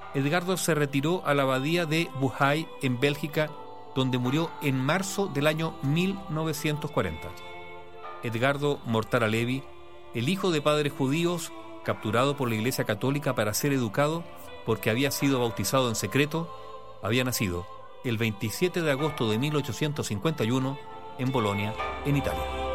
Edgardo se retiró a la abadía de Buhai, en Bélgica, donde murió en marzo del año 1940. Edgardo Mortara Levi, el hijo de padres judíos, capturado por la Iglesia Católica para ser educado porque había sido bautizado en secreto, había nacido el 27 de agosto de 1851 en Bolonia, en Italia.